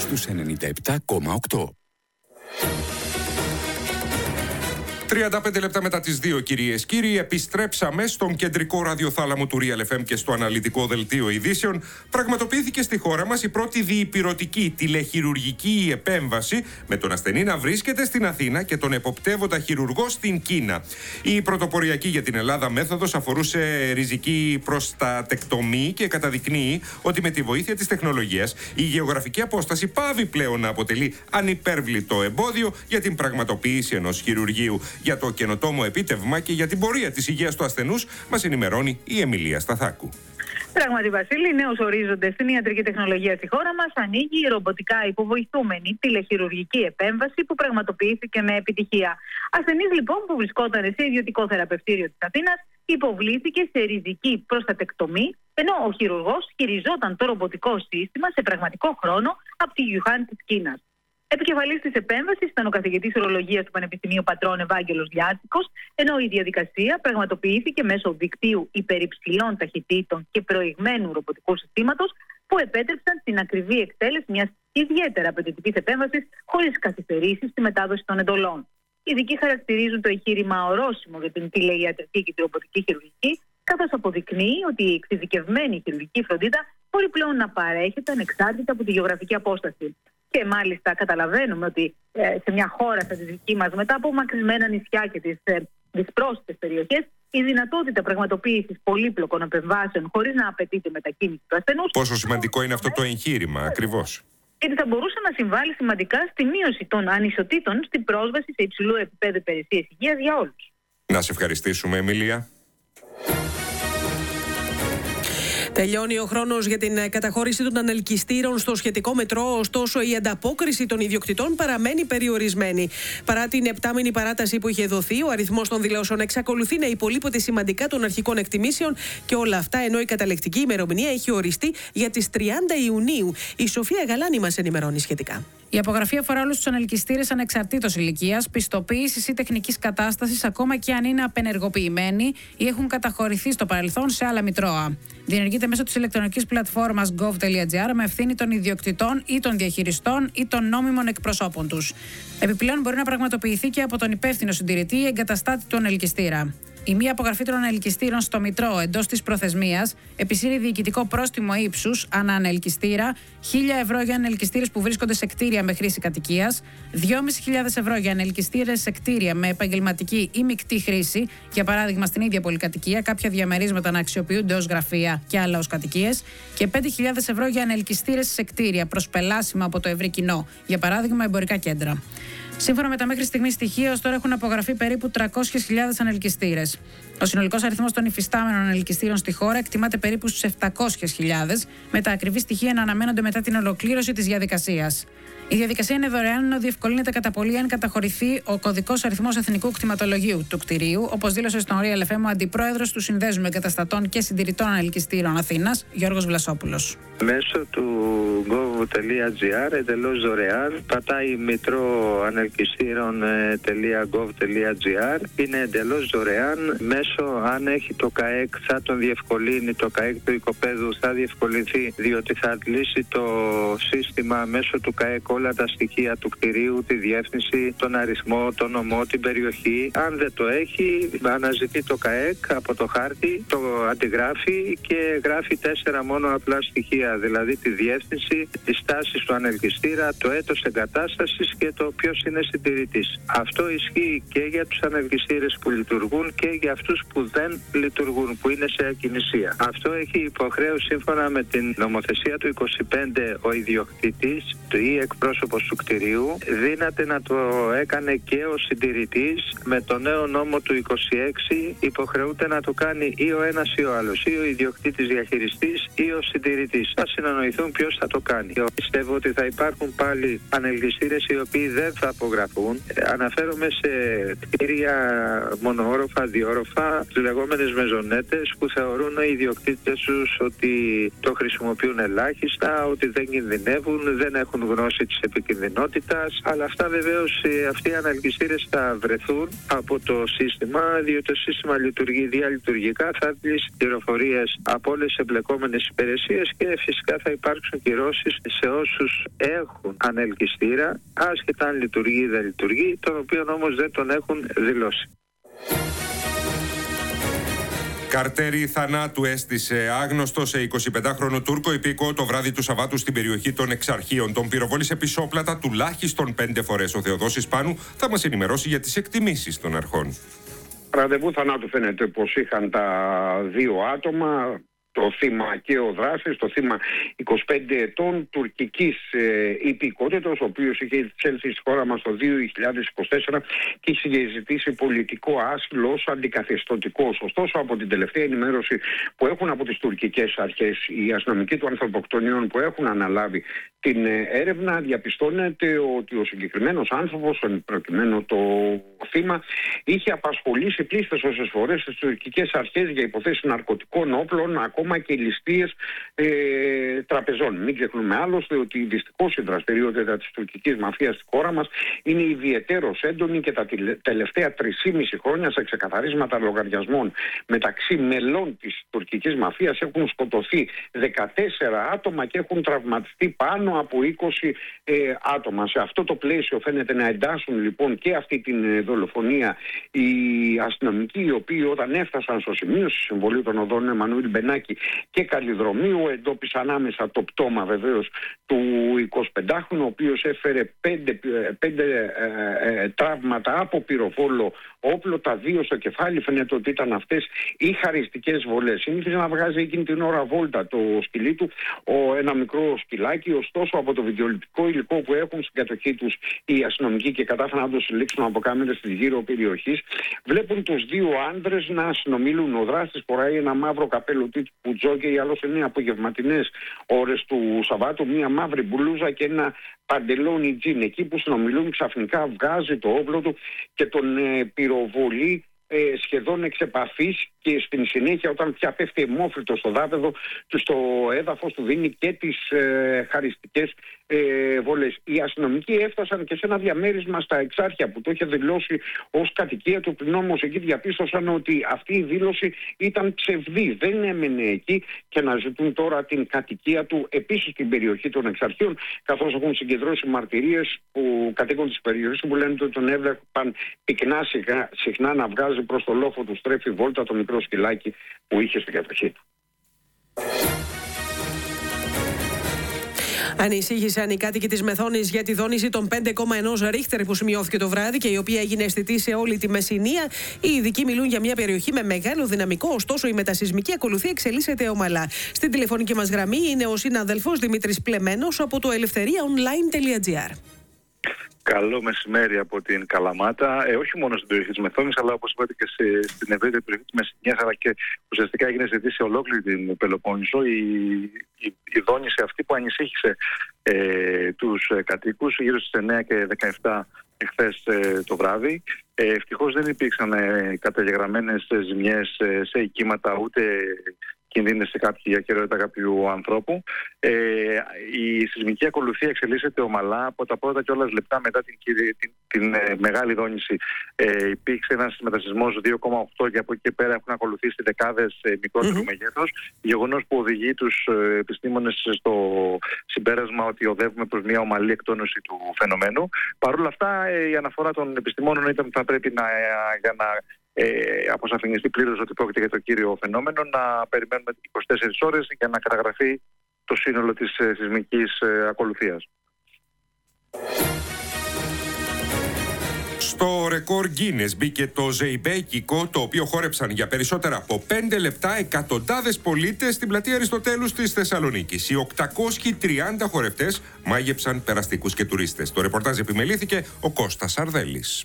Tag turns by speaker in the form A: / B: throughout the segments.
A: στους 97,8.
B: 35 λεπτά μετά τις 2, κυρίες κύριοι, επιστρέψαμε στον κεντρικό ραδιοθάλαμο του Real FM και στο αναλυτικό δελτίο ειδήσεων. Πραγματοποιήθηκε στη χώρα μας η πρώτη διυπηρωτική τηλεχειρουργική επέμβαση, με τον ασθενή να βρίσκεται στην Αθήνα και τον εποπτεύοντα χειρουργό στην Κίνα. Η πρωτοποριακή για την Ελλάδα μέθοδος αφορούσε ριζική προστατεκτομή και καταδεικνύει ότι με τη βοήθεια της τεχνολογίας η γεωγραφική απόσταση πάβει πλέον να αποτελεί ανυπέρβλητο εμπόδιο για την πραγματοποίηση ενός χειρουργείου. Για το καινοτόμο επίτευγμα και για την πορεία της υγείας του ασθενούς μας ενημερώνει η Εμιλία Σταθάκου.
C: Πράγματι, Βασίλη, νέους ορίζοντες στην ιατρική τεχνολογία στη χώρα μας ανοίγει η ρομποτικά υποβοηθούμενη τηλεχειρουργική επέμβαση που πραγματοποιήθηκε με επιτυχία. Ασθενής λοιπόν που βρισκόταν σε ιδιωτικό θεραπευτήριο της Αθήνας υποβλήθηκε σε ριζική προστατεκτομή, ενώ ο χειρουργός χειριζόταν το ρομποτικό σύστημα σε πραγματικό χρόνο από τη Γιουχάν της Κίνας. Επικεφαλής της επέμβασης ήταν ο καθηγητής ορολογίας του Πανεπιστημίου Πατρών Ευάγγελος Λιάτσικος, ενώ η διαδικασία πραγματοποιήθηκε μέσω δικτύου υπερυψηλών ταχυτήτων και προηγμένου ρομποτικού συστήματος, που επέτρεψαν την ακριβή εκτέλεση μιας ιδιαίτερα απαιτητικής επέμβασης χωρίς καθυστερήσεις στη μετάδοση των εντολών. Οι ειδικοί χαρακτηρίζουν το εγχείρημα ορόσημο για την τηλεϊατρική και τη ρομποτική χειρουργική, καθώς αποδεικνύει ότι η εξειδικευμένη χειρουργική φροντίδα μπορεί πλέον να παρέχεται ανεξάρτητα από τη γεωγραφική απόσταση. Και μάλιστα καταλαβαίνουμε ότι σε μια χώρα σαν τη δική μας, μετά από μακρισμένα νησιά και τις δυσπρόσιτες περιοχές, η δυνατότητα πραγματοποίησης πολύπλοκων επεμβάσεων χωρίς να απαιτείται μετακίνηση του ασθενούς.
B: Πόσο σημαντικό είναι αυτό το εγχείρημα, ακριβώς.
C: Γιατί θα μπορούσε να συμβάλλει σημαντικά στη μείωση των ανισοτήτων στην πρόσβαση σε υψηλού επίπεδου υπηρεσίες υγείας για όλους.
B: Να σε ευχαριστήσουμε, Εμιλία.
D: Τελειώνει ο χρόνος για την καταχώρηση των ανελκυστήρων στο σχετικό μετρό, ωστόσο η ανταπόκριση των ιδιοκτητών παραμένει περιορισμένη. Παρά την 7μηνη παράταση που είχε δοθεί, ο αριθμός των δηλώσεων εξακολουθεί να υπολείπεται σημαντικά των αρχικών εκτιμήσεων, και όλα αυτά ενώ η καταλεκτική ημερομηνία έχει οριστεί για τις 30 Ιουνίου. Η Σοφία Γαλάνη μας ενημερώνει σχετικά.
E: Η απογραφή αφορά όλους τους ανελκυστήρες ανεξαρτήτως ηλικίας, πιστοποίησης ή τεχνικής κατάστασης, ακόμα και αν είναι απενεργοποιημένοι ή έχουν καταχωρηθεί στο παρελθόν σε άλλα μητρώα. Διενεργείται μέσω της ηλεκτρονικής πλατφόρμας gov.gr με ευθύνη των ιδιοκτητών ή των διαχειριστών ή των νόμιμων εκπροσώπων τους. Επιπλέον, μπορεί να πραγματοποιηθεί και από τον υπεύθυνο συντηρητή ή εγκαταστάτη του ανελκυστήρα. Η μία απογραφή των ανελκυστήρων στο Μητρό εντός της προθεσμίας επισύρει διοικητικό πρόστιμο ύψους ανά ανελκυστήρα, 1.000 ευρώ για ανελκυστήρες που βρίσκονται σε κτίρια με χρήση κατοικίας, 2.500 ευρώ για ανελκυστήρες σε κτίρια με επαγγελματική ή μεικτή χρήση, για παράδειγμα στην ίδια πολυκατοικία, κάποια διαμερίσματα να αξιοποιούνται ως γραφεία και άλλα ως κατοικίες, και 5.000 ευρώ για ανελκυστήρες σε κτίρια προσπελάσιμα από το ευρύ κοινό, για παράδειγμα εμπορικά κέντρα. Σύμφωνα με τα μέχρι στιγμής στοιχεία, ως τώρα έχουν απογραφεί περίπου 300.000 ανελκυστήρες. Ο συνολικός αριθμός των υφιστάμενων ανελκυστήρων στη χώρα εκτιμάται περίπου στους 700.000, με τα ακριβή στοιχεία να αναμένονται μετά την ολοκλήρωση της διαδικασίας. Η διαδικασία είναι δωρεάν, ενώ διευκολύνεται κατά πολύ αν καταχωρηθεί ο κωδικός αριθμός εθνικού κτηματολογίου του κτηρίου, όπως δήλωσε στον Real FM ο αντιπρόεδρος του Συνδέσμου Εγκαταστατών και Συντηρητών Ανελκυστήρων Αθήνας, Γιώργος Βλασόπουλος.
F: Μέσω του gov.gr εντελώς δωρεάν πατάει μητρό ανελκυστήρων.gov.gr. Είναι εντελώς δωρεάν. Μέσω, αν έχει το ΚΑΕΚ, θα τον διευκολύνει, το ΚΑΕΚ του οικοπαίδου θα διευκολυνθεί, διότι θα αντλήσει το σύστημα μέσω του ΚΑΕΚ όλα τα στοιχεία του κτηρίου, τη διεύθυνση, τον αριθμό, τον νομό, την περιοχή. Αν δεν το έχει, αναζητεί το ΚΑΕΚ από το χάρτη, το αντιγράφει και γράφει 4 μόνο απλά στοιχεία, δηλαδή τη διεύθυνση, τη στάση του ανελκυστήρα, το έτος εγκατάστασης και το ποιος είναι συντηρητής. Αυτό ισχύει και για τους ανελκυστήρες που λειτουργούν και για αυτούς που δεν λειτουργούν, που είναι σε ακινησία. Αυτό έχει υποχρέωση σύμφωνα με την νομοθεσία του 25 ο ιδιοκτήτης ή εκπρόσωπος του κτηρίου. Δύναται να το έκανε και ο συντηρητής. Με το νέο νόμο του 26 υποχρεούται να το κάνει ή ο ένας ή ο άλλος, ή ο ιδιοκτήτης διαχειριστής ή ο συντηρητής. Θα συνεννοηθούν ποιος θα το κάνει. Πιστεύω ότι θα υπάρχουν πάλι ανελκυστήρες οι οποίοι δεν θα απογραφούν. Αναφέρομαι σε κτίρια μονοόροφα, διόροφα, τις λεγόμενες μεζονέτες, που θεωρούν οι ιδιοκτήτες τους ότι το χρησιμοποιούν ελάχιστα, ότι δεν κινδυνεύουν, δεν έχουν γνώση της επικινδυνότητας. Αλλά αυτά βεβαίως, αυτοί οι αναλγιστήρες θα βρεθούν από το σύστημα, διότι το σύστημα λειτουργεί διαλειτουργικά, θα αντλήσει πληροφορίες από όλες τις εμπλεκόμενες υπηρεσίες και φυσικά θα υπάρξουν κυρώσεις σε όσους έχουν ανελκυστήρα, άσχετα αν λειτουργεί ή δεν λειτουργεί, τον οποίο όμως δεν τον έχουν δηλώσει.
B: Καρτέρι θανάτου έστησε άγνωστο σε 25χρονο Τούρκο υπήκο το βράδυ του Σαββάτου στην περιοχή των Εξαρχείων. Τον πυροβόλησε πισόπλατα τουλάχιστον 5 φορές. Ο Θεοδόσης Πάνου θα μας ενημερώσει για τις εκτιμήσεις των αρχών.
G: Ραντεβού θανάτου φαίνεται πως είχαν τα 2 άτομα. Το θύμα και ο δράστης, το θύμα 25 ετών τουρκικής υπηκότητας, ο οποίος είχε εισέλθει στη χώρα μας το 2024 και είχε ζητήσει πολιτικό άσυλο ως αντικαθεστωτικός. Ωστόσο, από την τελευταία ενημέρωση που έχουν από τις τουρκικές αρχές, οι αστυνομικοί του ανθρωποκτονιών που έχουν αναλάβει την έρευνα, διαπιστώνεται ότι ο συγκεκριμένος άνθρωπος, προκειμένου το θύμα, είχε απασχολήσει πλήστες όσες φορές τις τουρκικές αρχές για υποθέσεις ναρκωτικών όπλων, ακόμα και ληστείες τραπεζών. Μην ξεχνούμε άλλωστε ότι δυστυχώς η δραστηριότητα της τουρκικής μαφίας στη χώρα μας είναι ιδιαιτέρως έντονη και τα τελευταία 3,5 χρόνια σε ξεκαθαρίσματα λογαριασμών μεταξύ μελών της τουρκικής μαφίας έχουν σκοτωθεί 14 άτομα και έχουν τραυματιστεί πάνω από 20 άτομα. Σε αυτό το πλαίσιο φαίνεται να εντάσσουν λοιπόν και αυτή την δολοφονία οι αστυνομικοί, οι οποίοι όταν έφτασαν στο σημείο στη συμβολή των οδών Εμμανουήλ Μπενάκη και Καλλιδρομίου εντόπισαν άμεσα το πτώμα βεβαίως του 25χρονου, ο οποίος έφερε 5 τραύματα από πυροβόλο όπλο, τα 2 στο κεφάλι. Φαίνεται ότι ήταν αυτές οι χαριστικές βολές. Συνήθιζε να βγάζει εκείνη την ώρα βόλτα το σκυλί του, ένα μικρό σκυλάκι. Ωστόσο, από το βιντεοληπτικό υλικό που έχουν στην κατοχή τους οι αστυνομικοί και κατάφεραν να το συλλήξουν από κάμερες της γύρω περιοχής, βλέπουν τους 2 άντρες να συνομιλούν. Ο δράστης φοράει ένα μαύρο καπέλο τύπου πουτζό και οι άλλος είναι απογευματινές ώρες του Σαββάτου, μία μαύρη μπλούζα και ένα παντελόνι τζιν. Εκεί που συνομιλούν, ξαφνικά βγάζει το όπλο του και τον πυροβολεί σχεδόν εξ επαφής, και στην συνέχεια όταν πια πέφτει αιμόφρυτο στο δάπεδο του, στο έδαφος του δίνει και τις χαριστικές βολές. Οι αστυνομικοί έφτασαν και σε ένα διαμέρισμα στα Εξάρχεια που το είχε δηλώσει ως κατοικία του, πριν όμως εκεί διαπίστωσαν ότι αυτή η δήλωση ήταν ψευδή, δεν έμενε εκεί και να ζητούν τώρα την κατοικία του επίσης στην περιοχή των Εξαρχείων, καθώς έχουν συγκεντρώσει μαρτυρίες που κατοίκων της περιοχής που λένε ότι τον έβλεπαν πυκνά συχνά να βγάζει προς το λόφο του, στρέφει βόλτα το μικρό σκυλάκι που είχε στην κατοχή του.
D: Ανησύχησαν οι κάτοικοι της Μεθόνης για τη δόνηση των 5,1 ρίχτερ που σημειώθηκε το βράδυ και η οποία έγινε αισθητή σε όλη τη Μεσσηνία. Οι ειδικοί μιλούν για μια περιοχή με μεγάλο δυναμικό, ωστόσο η μετασεισμική ακολουθία εξελίσσεται ομαλά. Στην τηλεφωνική μας γραμμή είναι ο συνάδελφος Δημήτρης Πλεμένος από το ελευθεριαonline.gr.
H: Καλό μεσημέρι από την Καλαμάτα, όχι μόνο στην περιοχή της Μεθόνης, αλλά όπως είπατε και στην ευρύτερη περιοχή της Μεσσηνίας, αλλά και ουσιαστικά έγινε αισθητή σε ολόκληρη την Πελοπόννησο η δόνηση αυτή που ανησύχησε τους κατοίκους γύρω στις 9 και 17 εχθές το βράδυ. Ευτυχώς δεν υπήρξαν καταγεγραμμένες ζημιές σε οικήματα, ούτε κινδύνες σε κάποια ακεραιότητα κάποιου ανθρώπου. Η σεισμική ακολουθία εξελίσσεται ομαλά. Από τα πρώτα κιόλας λεπτά μετά την μεγάλη δόνηση υπήρξε ένας μετασεισμός 2,8 και από εκεί και πέρα έχουν ακολουθήσει δεκάδες μικρότερου μεγέθους. Γεγονός που οδηγεί τους επιστήμονες στο συμπέρασμα ότι οδεύουμε προς μια ομαλή εκτόνωση του φαινομένου. Παρ' όλα αυτά, η αναφορά των επιστημόνων ήταν ότι θα πρέπει για να αποσαφινιστεί πλήρως ότι πρόκειται για το κύριο φαινόμενο, να περιμένουμε 24 ώρες για να καταγραφεί το σύνολο της σεισμικής ακολουθίας.
B: Στο ρεκόρ Guinness μπήκε το ζεϊμπέκικο, το οποίο χόρεψαν για περισσότερα από 5 λεπτά εκατοντάδες πολίτες στην πλατεία Αριστοτέλους της Θεσσαλονίκης. Οι 830 χορευτές μάγεψαν περαστικούς και τουρίστες. Το ρεπορτάζ επιμελήθηκε ο Κώστας Αρδέλης.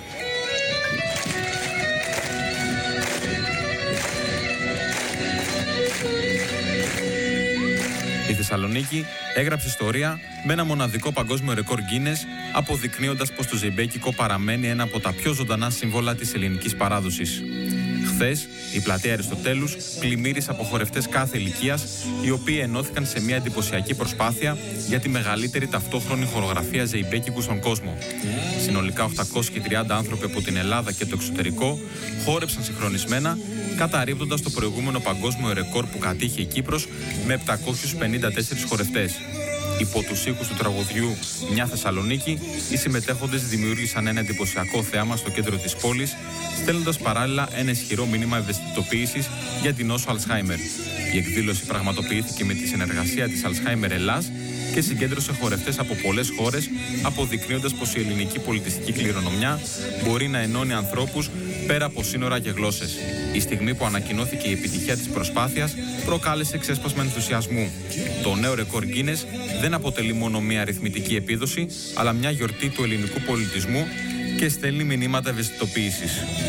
I: Η Θεσσαλονίκη έγραψε ιστορία με ένα μοναδικό παγκόσμιο ρεκόρ Guinness, αποδεικνύοντας πως το ζεϊμπέκικο παραμένει ένα από τα πιο ζωντανά σύμβολα της ελληνικής παράδοσης. Χθες, η πλατεία Αριστοτέλους πλημμύρισε από χορευτές κάθε ηλικίας, οι οποίοι ενώθηκαν σε μια εντυπωσιακή προσπάθεια για τη μεγαλύτερη ταυτόχρονη χορογραφία ζεϊμπέκικου στον κόσμο. Συνολικά 830 άνθρωποι από την Ελλάδα και το εξωτερικό χόρεψαν συγχρονισμένα, καταρρίπτοντας το προηγούμενο παγκόσμιο ρεκόρ που κατήχε η Κύπρος με 754 χορευτές. Υπό τους ήχους του τραγουδιού «Μια Θεσσαλονίκη», οι συμμετέχοντες δημιούργησαν ένα εντυπωσιακό θέαμα στο κέντρο της πόλης, στέλνοντας παράλληλα ένα ισχυρό μήνυμα ευαισθητοποίησης για την νόσο Αλσχάιμερ. Η εκδήλωση πραγματοποιήθηκε με τη συνεργασία της Αλσχάιμερ Ελλάς και συγκέντρωσε χορευτές από πολλές χώρες, αποδεικνύοντας πως η ελληνική πολιτιστική κληρονομιά μπορεί να ενώνει ανθρώπους πέρα από σύνορα και γλώσσες. Η στιγμή που ανακοινώθηκε η επιτυχία της προσπάθειας προκάλεσε ξέσπασμα ενθουσιασμού. Το νέο ρεκόρ Guinness δεν αποτελεί μόνο μια αριθμητική επίδοση, αλλά μια γιορτή του ελληνικού πολιτισμού και στέλνει μηνύματα ευαισθητοποίησης.